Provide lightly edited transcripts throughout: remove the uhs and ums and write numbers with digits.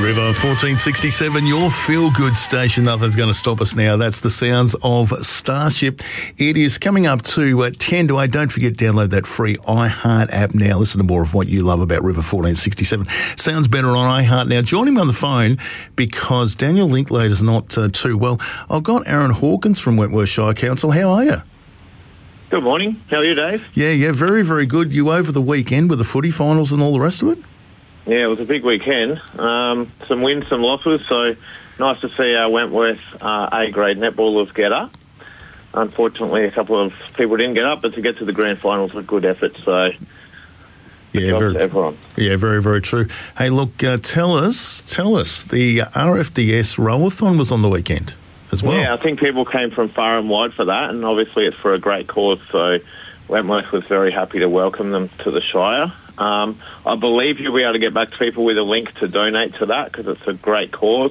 River 1467, your feel-good station. Nothing's going to stop us now. That's the sounds of Starship. It is coming up to 10 to 8. Don't forget, download that free iHeart app now. Listen to more of what you love about River 1467. Sounds better on iHeart now. Joining me on the phone because Daniel Linklater's not too well. I've got Aaron Hawkins from Wentworth Shire Council. How are you? Good morning. How are you, Dave? Yeah, very, very good. You over the weekend with the footy finals and all the rest of it? Yeah, it was a big weekend. Some wins, some losses, so nice to see our Wentworth A-grade netballers get up. Unfortunately, a couple of people didn't get up, but to get to the grand finals was a good effort, so yeah, everyone. Yeah, very, very true. Hey, look, tell us, the RFDS Rowathon was on the weekend as well. Yeah, I think people came from far and wide for that, and obviously it's for a great cause, so Wentworth was very happy to welcome them to the Shire. I believe you'll be able to get back to people with a link to donate to that because it's a great cause.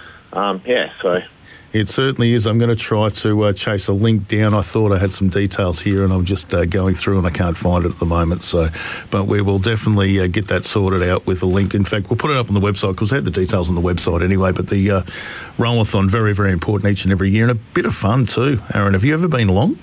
So it certainly is. I'm going to try to chase a link down. I thought I had some details here, and I'm just going through, and I can't find it at the moment. So, but we will definitely get that sorted out with a link. In fact, we'll put it up on the website because I had the details on the website anyway. But the Rowathon, very, very important each and every year, and a bit of fun too. Aaron, have you ever been along?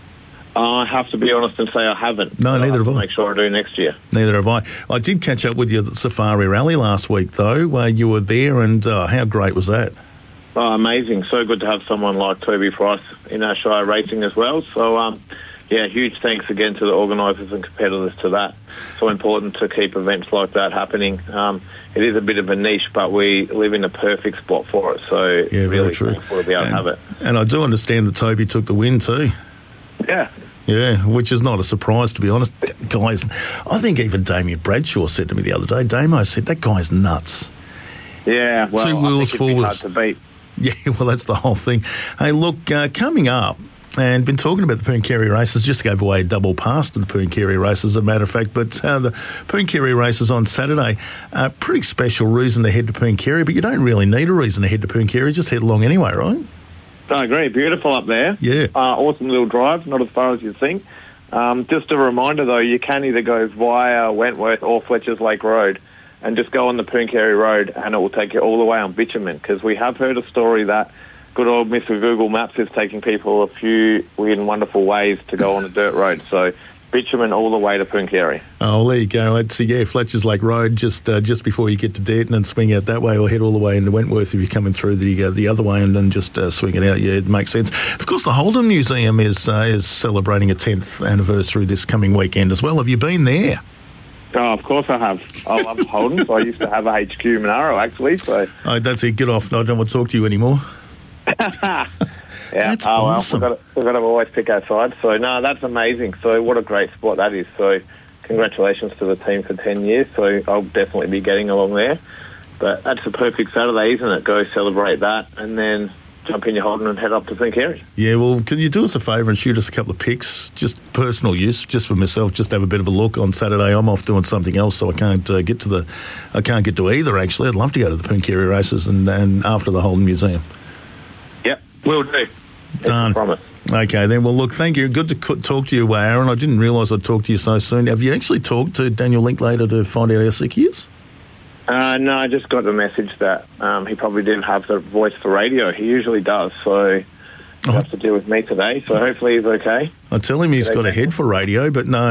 I have to be honest and say I haven't. No, neither have I. Make sure I do next year. Neither have I. I did catch up with you at the Safari Rally last week, though, where you were there, and how great was that? Oh, amazing. So good to have someone like Toby Price in our Shire racing as well. So, huge thanks again to the organisers and competitors to that. So important to keep events like that happening. It is a bit of a niche, but we live in a perfect spot for it. So, yeah, really very true. thankful to be able to have it. And I do understand that Toby took the win too. Yeah. Yeah, which is not a surprise, to be honest. Guys, I think even Damien Bradshaw said to me the other day, Damo said, that guy's nuts. Yeah, well, 2 wheels, 4 wheels. Hard to beat. Yeah, well, that's the whole thing. Hey, look, coming up, and been talking about the Pooncarie races, just gave away a double pass to the Pooncarie races, as a matter of fact, but the Pooncarie races on Saturday, pretty special reason to head to Pooncarie, but you don't really need a reason to head to Pooncarie, just head along anyway, right? I agree. Beautiful up there. Yeah. Awesome little drive, not as far as you think. Just a reminder, though, you can either go via Wentworth or Fletcher's Lake Road and just go on the Pooncarie Road and it will take you all the way on bitumen because we have heard a story that good old Mr. Google Maps is taking people a few weird and wonderful ways to go on a dirt road. So bitumen all the way to Pooncarie. Oh, well, there you go. It's, Fletcher's Lake Road, just before you get to Derton and swing out that way or head all the way into Wentworth if you're coming through the other way and then just swing it out. Yeah, it makes sense. Of course, the Holden Museum is celebrating a 10th anniversary this coming weekend as well. Have you been there? Oh, of course I have. I love Holden. I used to have a HQ in Monaro, actually. So. Oh, that's it. Get off. I don't want to talk to you anymore. Yeah, that's awesome. We've got to always pick our side. So, no, that's amazing. So, what a great spot that is. So, congratulations to the team for 10 years. So, I'll definitely be getting along there. But that's a perfect Saturday, isn't it? Go celebrate that and then jump in your Holden and head up to Pooncarie. Yeah, well, can you do us a favour and shoot us a couple of pics, just personal use, just for myself, just have a bit of a look on Saturday. I'm off doing something else, so I can't get to either, actually. I'd love to go to the Pooncarie races and after the Holden Museum. Yep, will do. Done. Promise. Okay, then. Well, look, thank you. Good to talk to you, Aaron. I didn't realise I'd talk to you so soon. Have you actually talked to Daniel Linklater to find out how sick he is? No, I just got the message that he probably didn't have the voice for radio. He usually does, so he has to deal with me today, so hopefully he's okay. I tell him he's got a head for radio, but no,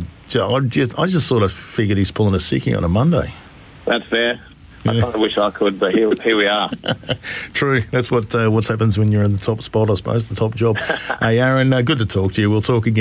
I just sort of figured he's pulling a sickie on a Monday. That's fair. I kind of wish I could, but here we are. True. That's what happens when you're in the top spot, I suppose, the top job. Hey, Aaron, good to talk to you. We'll talk again.